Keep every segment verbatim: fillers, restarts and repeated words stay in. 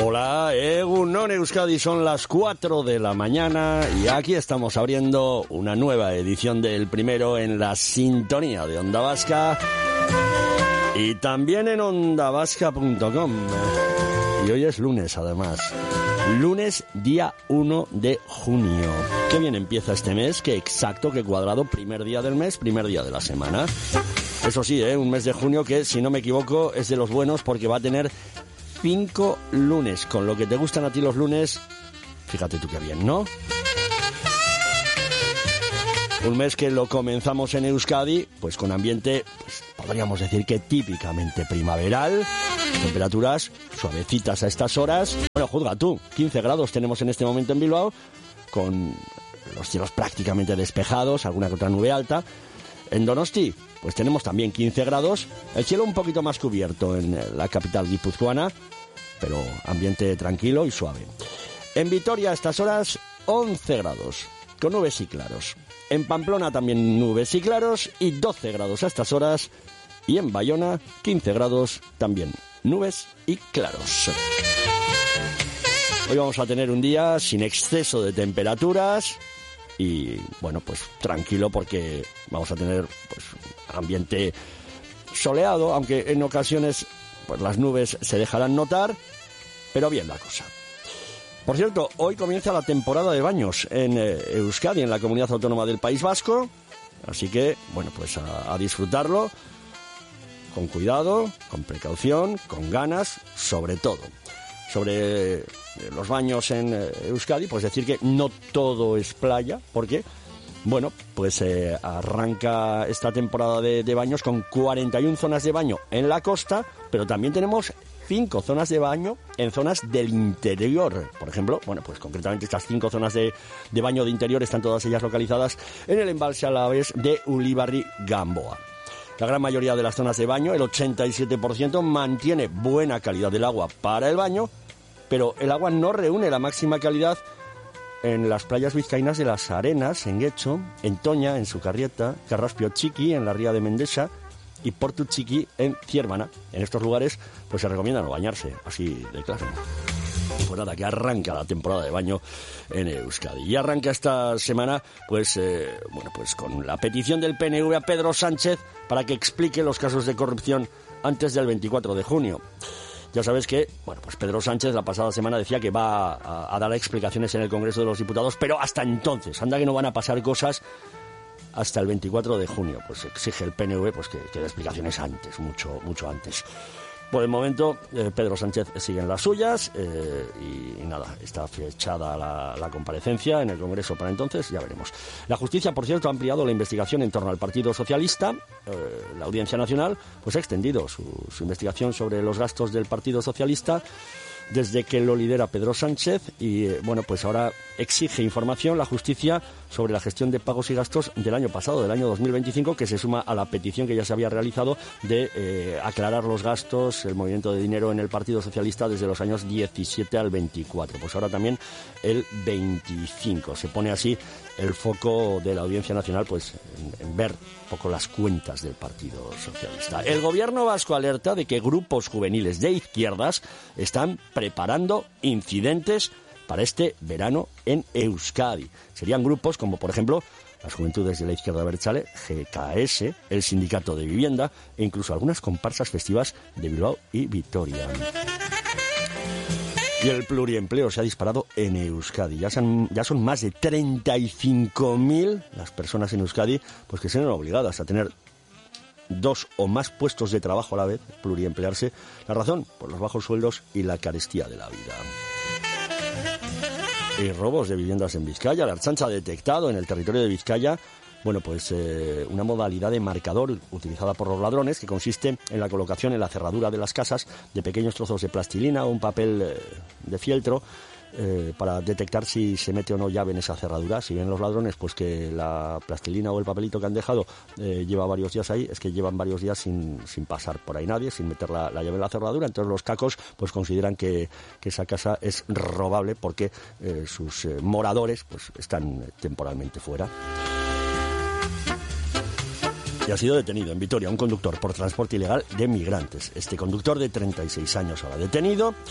Hola, Egunon Euskadi, son las cuatro de la mañana y aquí estamos abriendo una nueva edición del Primero en la sintonía de Onda Vasca y también en onda vasca punto com. Y hoy es lunes, además. Lunes, día uno de junio. Qué bien empieza este mes, qué exacto, qué cuadrado, primer día del mes, primer día de la semana. Eso sí, ¿eh? Un mes de junio que, si no me equivoco, es de los buenos porque va a tener cinco lunes. Con lo que te gustan a ti los lunes, fíjate tú qué bien, ¿no? Un mes que lo comenzamos en Euskadi, pues con ambiente, pues, podríamos decir que típicamente primaveral, temperaturas suavecitas a estas horas. Bueno, juzga tú, quince grados tenemos en este momento en Bilbao, con los cielos prácticamente despejados, alguna que otra nube alta. En Donosti, pues tenemos también quince grados, el cielo un poquito más cubierto en la capital guipuzcoana, pero ambiente tranquilo y suave. En Vitoria a estas horas, once grados, con nubes y claros. En Pamplona también nubes y claros y doce grados a estas horas. Y en Bayona, quince grados, también nubes y claros. Hoy vamos a tener un día sin exceso de temperaturas y, bueno, pues tranquilo porque vamos a tener pues ambiente soleado, aunque en ocasiones pues las nubes se dejarán notar, pero bien la cosa. Por cierto, hoy comienza la temporada de baños en eh, Euskadi, en la comunidad autónoma del País Vasco, así que, bueno, pues a, a disfrutarlo con cuidado, con precaución, con ganas, sobre todo. Sobre eh, los baños en eh, Euskadi, pues decir que no todo es playa, porque, bueno, pues eh, arranca esta temporada de, de baños con cuarenta y una zonas de baño en la costa, pero también tenemos cinco zonas de baño en zonas del interior. Por ejemplo, bueno, pues concretamente estas cinco zonas de, de baño de interior están todas ellas localizadas en el embalse Alavés de Ulibarri-Gamboa. La gran mayoría de las zonas de baño, el ochenta y siete por ciento, mantiene buena calidad del agua para el baño, pero el agua no reúne la máxima calidad en las playas vizcaínas de Las Arenas, en Guecho, en Toña, en Sucarrieta, Carraspio Chiqui, en la ría de Mendexa, y Portu Chiqui en Ciervana. En estos lugares pues se recomienda no bañarse, así de claro. Pues nada, que arranca la temporada de baño en Euskadi. Y arranca esta semana, pues, eh, bueno, pues con la petición del P N V a Pedro Sánchez para que explique los casos de corrupción antes del veinticuatro de junio. Ya sabes que, bueno, pues Pedro Sánchez la pasada semana decía que va a, a dar explicaciones en el Congreso de los Diputados, pero hasta entonces, anda que no van a pasar cosas hasta el veinticuatro de junio. Pues exige el P N V pues que, que dé explicaciones antes, mucho, mucho antes. Por el momento, eh, Pedro Sánchez sigue en las suyas eh, y, y nada, está fechada la, la comparecencia en el Congreso para entonces, ya veremos. La justicia, por cierto, ha ampliado la investigación en torno al Partido Socialista. Eh, la Audiencia Nacional pues ha extendido su, su investigación sobre los gastos del Partido Socialista desde que lo lidera Pedro Sánchez y, eh, bueno, pues ahora exige información la justicia sobre la gestión de pagos y gastos del año pasado, del año dos mil veinticinco, que se suma a la petición que ya se había realizado de eh, aclarar los gastos, el movimiento de dinero en el Partido Socialista desde los años diecisiete al veinticuatro. Pues ahora también el veinticinco. Se pone así el foco de la Audiencia Nacional pues en, en ver un poco las cuentas del Partido Socialista. El gobierno vasco alerta de que grupos juveniles de izquierdas están preparando incidentes para este verano en Euskadi. Serían grupos como, por ejemplo, las Juventudes de la Izquierda Abertzale, G K S, el Sindicato de Vivienda e incluso algunas comparsas festivas de Bilbao y Vitoria. Y el pluriempleo se ha disparado en Euskadi. Ya son, ya son más de treinta y cinco mil las personas en Euskadi pues que se ven obligadas a tener dos o más puestos de trabajo a la vez, pluriemplearse. La razón, por los bajos sueldos y la carestía de la vida. Y robos de viviendas en Vizcaya. La Ertzaintza ha detectado en el territorio de Vizcaya, bueno, pues eh, una modalidad de marcador utilizada por los ladrones que consiste en la colocación en la cerradura de las casas de pequeños trozos de plastilina o un papel eh, de fieltro eh, para detectar si se mete o no llave en esa cerradura. Si ven los ladrones pues que la plastilina o el papelito que han dejado eh, lleva varios días ahí, es que llevan varios días sin, sin pasar por ahí nadie, sin meter la, la llave en la cerradura. Entonces los cacos pues consideran que, que esa casa es robable porque eh, sus eh, moradores pues están temporalmente fuera. Y ha sido detenido en Vitoria un conductor por transporte ilegal de migrantes. Este conductor de treinta y seis años ahora detenido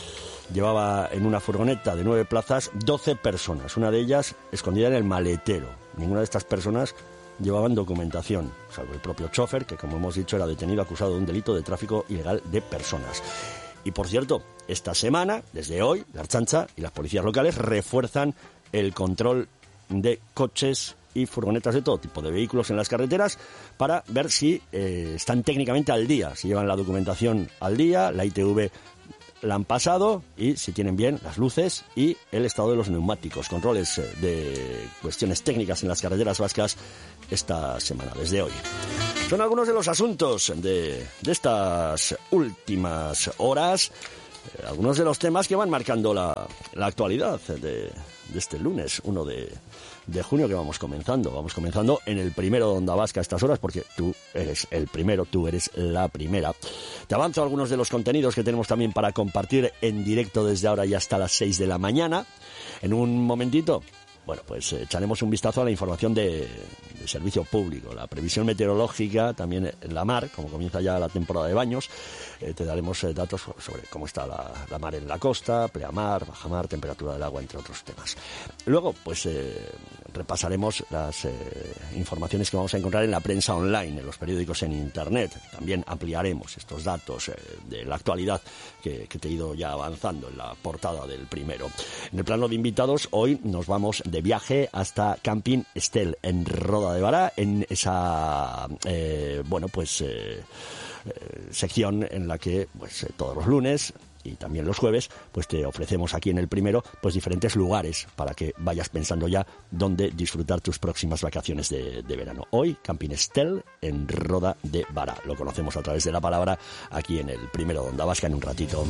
llevaba en una furgoneta de nueve plazas doce personas, una de ellas escondida en el maletero. Ninguna de estas personas llevaban documentación, salvo el propio chofer, que como hemos dicho era detenido acusado de un delito de tráfico ilegal de personas. Y por cierto, esta semana, desde hoy, la Ertzaintza y las policías locales refuerzan el control de coches y furgonetas de todo tipo de vehículos en las carreteras para ver si eh, están técnicamente al día, si llevan la documentación al día, la I T V la han pasado y si tienen bien las luces y el estado de los neumáticos. Controles eh, de cuestiones técnicas en las carreteras vascas esta semana, desde hoy. Son algunos de los asuntos de, de estas últimas horas, eh, algunos de los temas que van marcando la, la actualidad de, de este lunes, uno de, de junio que vamos comenzando. Vamos comenzando en el primero de Onda Vasca a estas horas, porque tú eres el primero, tú eres la primera. Te avanzo algunos de los contenidos que tenemos también para compartir en directo desde ahora y hasta las seis de la mañana. En un momentito, bueno, pues echaremos un vistazo a la información de, de servicio público, la previsión meteorológica, también en la mar, como comienza ya la temporada de baños. Eh, te daremos eh, datos sobre cómo está la, la mar en la costa, pleamar, bajamar, temperatura del agua, entre otros temas. Luego, pues eh, repasaremos las eh, informaciones que vamos a encontrar en la prensa online, en los periódicos en internet. También ampliaremos estos datos eh, de la actualidad que, que te he ido ya avanzando en la portada del primero. En el plano de invitados, hoy nos vamos de viaje hasta Camping Estel, en Roda de Bará, en esa, eh, bueno, pues... Eh, Eh, sección en la que pues eh, todos los lunes y también los jueves pues te ofrecemos aquí en el primero pues diferentes lugares para que vayas pensando ya dónde disfrutar tus próximas vacaciones de, de verano. Hoy Camping Estel en Roda de Bará, lo conocemos a través de la palabra aquí en el primero de Onda Vasca en un ratito.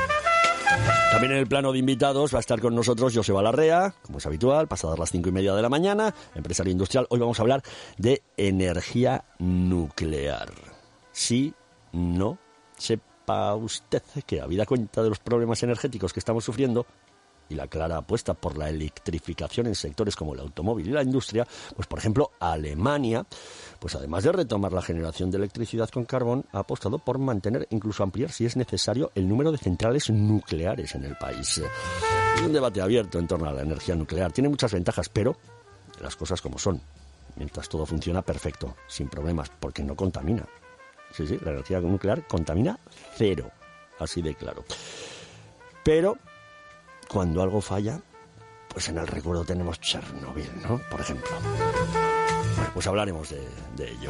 También en el plano de invitados va a estar con nosotros Joseba Larrea, como es habitual, pasadas las cinco y media de la mañana, empresario industrial. Hoy vamos a hablar de energía nuclear. Sí, no, sepa usted que habida cuenta de los problemas energéticos que estamos sufriendo y la clara apuesta por la electrificación en sectores como el automóvil y la industria, pues por ejemplo Alemania, pues además de retomar la generación de electricidad con carbón, ha apostado por mantener, incluso ampliar si es necesario, el número de centrales nucleares en el país. Hay un debate abierto en torno a la energía nuclear, tiene muchas ventajas, pero las cosas como son, mientras todo funciona perfecto, sin problemas, porque no contamina. Sí, sí, la energía nuclear contamina cero, así de claro. Pero cuando algo falla, pues en el recuerdo tenemos Chernobyl, ¿no? Por ejemplo. Bueno, pues hablaremos de, de ello.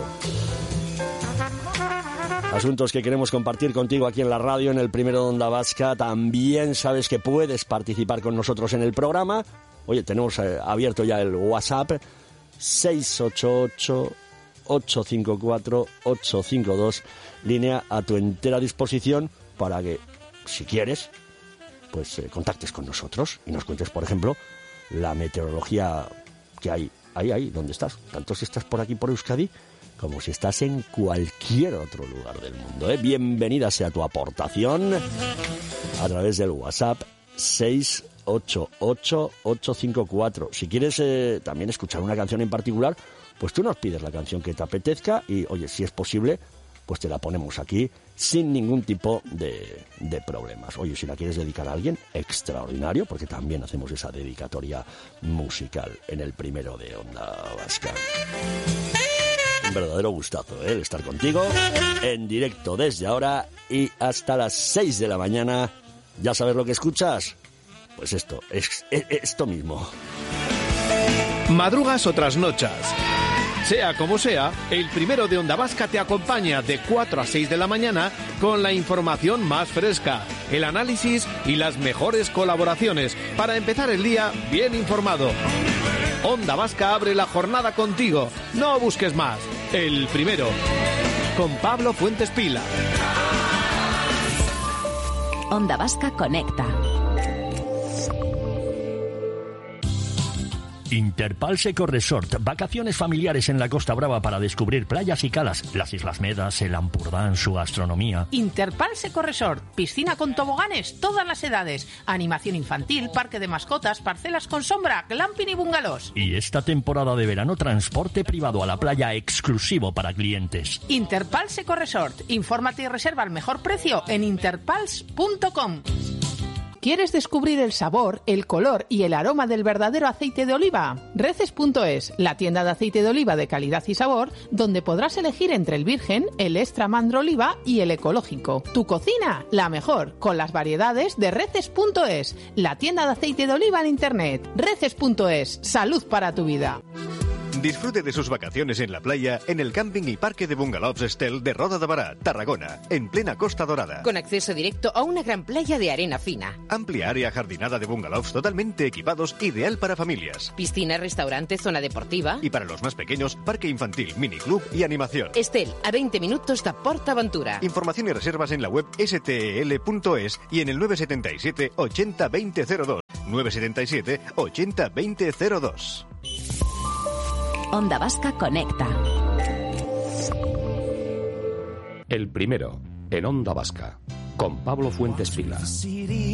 Asuntos que queremos compartir contigo aquí en la radio, en el primero de Onda Vasca. También sabes que puedes participar con nosotros en el programa. Oye, tenemos eh, abierto ya el WhatsApp seis ocho ocho, ocho cinco cuatro, ocho cinco dos, línea a tu entera disposición para que, si quieres, pues eh, contactes con nosotros y nos cuentes, por ejemplo, la meteorología que hay ahí, ahí, donde estás. Tanto si estás por aquí, por Euskadi, como si estás en cualquier otro lugar del mundo, ¿eh? Bienvenida sea tu aportación a través del WhatsApp seis ocho ocho, ocho cinco cuatro. Si quieres eh, también escuchar una canción en particular, pues tú nos pides la canción que te apetezca y, oye, si es posible, pues te la ponemos aquí sin ningún tipo de, de problemas. Oye, si la quieres dedicar a alguien, extraordinario, porque también hacemos esa dedicatoria musical en el primero de Onda Vasca. Un verdadero gustazo, ¿eh? El estar contigo en directo desde ahora y hasta las seis de la mañana. ¿Ya sabes lo que escuchas? Pues esto, es, es esto mismo. Madrugas o trasnochas. Sea como sea, el primero de Onda Vasca te acompaña de cuatro a seis de la mañana con la información más fresca, el análisis y las mejores colaboraciones para empezar el día bien informado. Onda Vasca abre la jornada contigo. No busques más. El primero. Con Pablo Fuentes Pila. Onda Vasca conecta. Interpals Eco Resort, vacaciones familiares en la Costa Brava para descubrir playas y calas, las Islas Medas, el Ampurdán, su gastronomía. Interpals Eco Resort, piscina con toboganes, todas las edades, animación infantil, parque de mascotas, parcelas con sombra, glamping y bungalows. Y esta temporada de verano, transporte privado a la playa exclusivo para clientes. Interpals Eco Resort, infórmate y reserva al mejor precio en interpals punto com. ¿Quieres descubrir el sabor, el color y el aroma del verdadero aceite de oliva? Reces punto es, la tienda de aceite de oliva de calidad y sabor, donde podrás elegir entre el virgen, el extra mandro oliva y el ecológico. Tu cocina, la mejor, con las variedades de Reces punto es, la tienda de aceite de oliva en internet. Reces punto es, salud para tu vida. Disfrute de sus vacaciones en la playa en el camping y parque de bungalows Estel de Roda de Bará, Tarragona, en plena Costa Dorada. Con acceso directo a una gran playa de arena fina. Amplia área jardinada de bungalows totalmente equipados, ideal para familias. Piscina, restaurante, zona deportiva. Y para los más pequeños, parque infantil, miniclub y animación. Estel, a veinte minutos de PortAventura. Información y reservas en la web ese te ele punto es y en el nueve setenta y siete ochenta veinte cero dos. nueve setenta y siete ochenta veinte cero dos. Onda Vasca Conecta. El primero, en Onda Vasca, con Pablo Fuentes Pila.